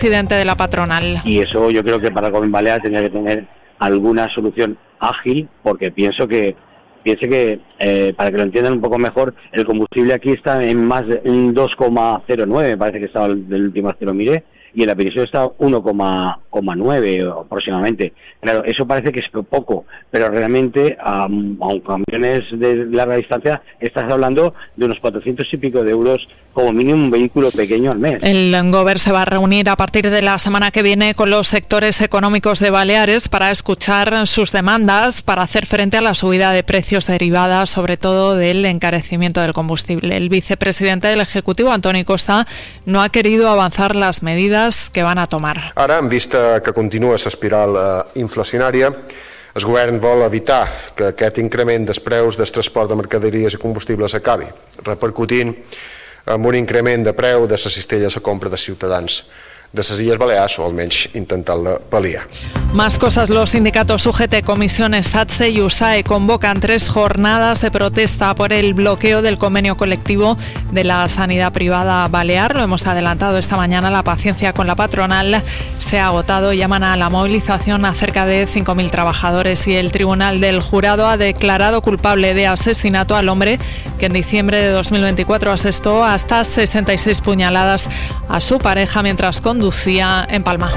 presidente de la patronal. Y eso yo creo que para el Gobierno Balear tendría que tener alguna solución ágil, porque piense que para que lo entiendan un poco mejor, el combustible aquí está en más de 2,09, me parece que estaba del último vez que lo miré, y en la petición está 1,9 aproximadamente. Claro, eso parece que es poco, pero realmente a camiones de larga distancia estás hablando de unos 400 y pico de euros como mínimo un vehículo pequeño al mes. El Gobierno se va a reunir a partir de la semana que viene con los sectores económicos de Baleares para escuchar sus demandas para hacer frente a la subida de precios derivada sobre todo del encarecimiento del combustible. El vicepresidente del Ejecutivo, Antoni Costa, no ha querido avanzar las medidas que van a tomar. Ara, en vista que continua l'espiral inflacionària, el govern vol evitar que aquest increment dels preus del transport de mercaderies i combustibles acabi, repercutint en un increment de preu de les cistelles a compra de ciutadans de les Illes Balears, o almenys intentar-la pal·liar. Más cosas. Los sindicatos UGT, Comisiones, SATSE y USAE convocan 3 jornadas de protesta por el bloqueo del convenio colectivo de la sanidad privada balear. Lo hemos adelantado esta mañana. La paciencia con la patronal se ha agotado. Llaman a la movilización a cerca de 5.000 trabajadores y el Tribunal del Jurado ha declarado culpable de asesinato al hombre que en diciembre de 2024 asestó hasta 66 puñaladas a su pareja mientras conducía en Palma.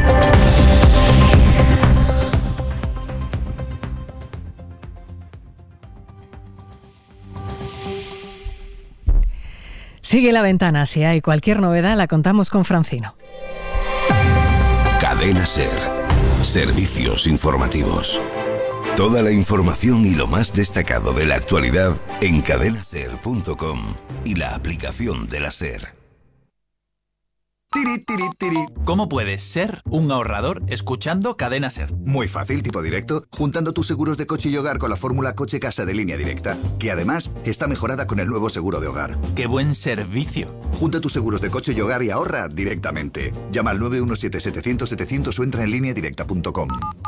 Sigue La Ventana. Si hay cualquier novedad, la contamos con Francino. Cadena SER. Servicios informativos. Toda la información y lo más destacado de la actualidad en cadenaser.com y la aplicación de la SER. ¿Cómo puedes ser un ahorrador escuchando Cadena SER? Muy fácil, tipo directo, juntando tus seguros de coche y hogar con la fórmula Coche Casa de Línea Directa, que además está mejorada con el nuevo seguro de hogar. ¡Qué buen servicio! Junta tus seguros de coche y hogar y ahorra directamente. Llama al 917-700-700 o entra en lineadirecta.com.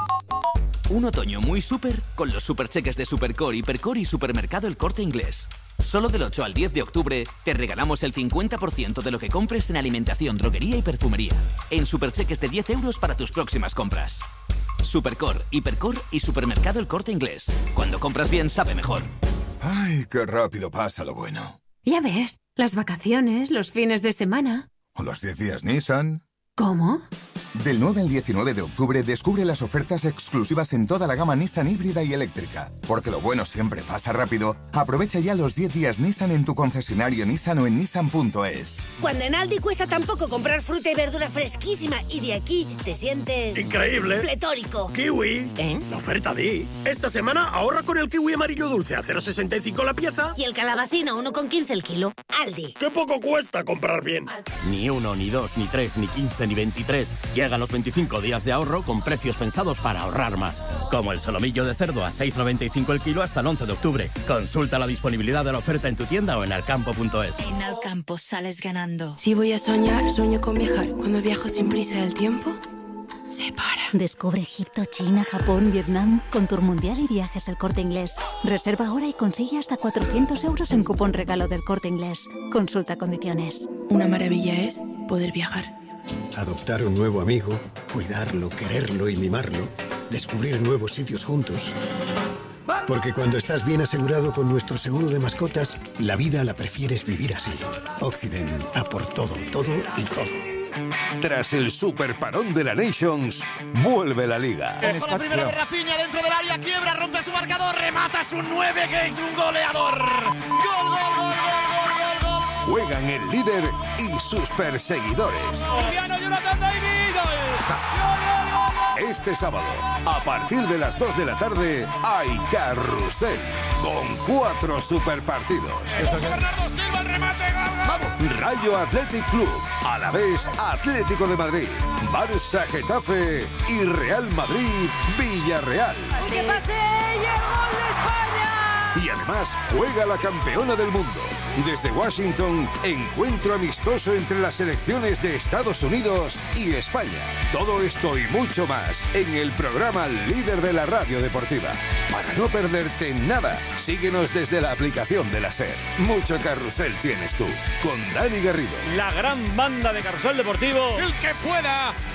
Un otoño muy súper con los supercheques de Supercore, Hipercore y Supermercado El Corte Inglés. Solo del 8 al 10 de octubre te regalamos el 50% de lo que compres en alimentación, droguería y perfumería. En supercheques de 10 euros para tus próximas compras. Supercore, Hipercore y Supermercado El Corte Inglés. Cuando compras bien, sabe mejor. ¡Ay, qué rápido pasa lo bueno! Ya ves, las vacaciones, los fines de semana. O los 10 días Nissan. ¿Cómo? Del 9 al 19 de octubre descubre las ofertas exclusivas en toda la gama Nissan híbrida y eléctrica. Porque lo bueno siempre pasa rápido. Aprovecha ya los 10 días Nissan en tu concesionario Nissan o en nissan.es. Cuando en Aldi cuesta tan poco comprar fruta y verdura fresquísima y de aquí te sientes... ¡increíble! ¡Pletórico! ¡Kiwi! La oferta di. Esta semana ahorra con el kiwi amarillo dulce a 0,65 la pieza. Y el calabacino 1,15 el kilo. Aldi. ¡Qué poco cuesta comprar bien! Ni 1, ni 2, ni 3, ni 15, ni 23. Llegan los 25 días de ahorro con precios pensados para ahorrar más. Como el solomillo de cerdo a 6,95 el kilo hasta el 11 de octubre. Consulta la disponibilidad de la oferta en tu tienda o en alcampo.es. En Alcampo sales ganando. Si voy a soñar, sueño con viajar. Cuando viajo sin prisa del tiempo, se para. Descubre Egipto, China, Japón, Vietnam con Tour Mundial y Viajes El Corte Inglés. Reserva ahora y consigue hasta 400 euros en cupón regalo del Corte Inglés. Consulta condiciones. Una maravilla es poder viajar. Adoptar un nuevo amigo, cuidarlo, quererlo y mimarlo, descubrir nuevos sitios juntos. Porque cuando estás bien asegurado con nuestro seguro de mascotas, la vida la prefieres vivir así. Occident, a por todo, todo y todo. Tras el superparón de la Nations, vuelve la Liga. Ojo la primera de Rafinha dentro del área, quiebra, rompe su marcador, remata su 9 que es un goleador. Gol, gol, gol, gol, gol, gol. Juegan el líder y sus perseguidores. Este sábado, a partir de las 2 de la tarde, hay carrusel con 4 superpartidos. Bernardo Silva, el remate, gol. Rayo Athletic Club, Alavés Atlético de Madrid, Barça Getafe y Real Madrid Villarreal. ¡Que pase! ¡Y el gol de España! Y además juega la campeona del mundo. Desde Washington, encuentro amistoso entre las selecciones de Estados Unidos y España. Todo esto y mucho más en el programa líder de la radio deportiva. Para no perderte nada, síguenos desde la aplicación de la SER. Mucho carrusel tienes tú, con Dani Garrido. La gran banda de Carrusel Deportivo. El que pueda,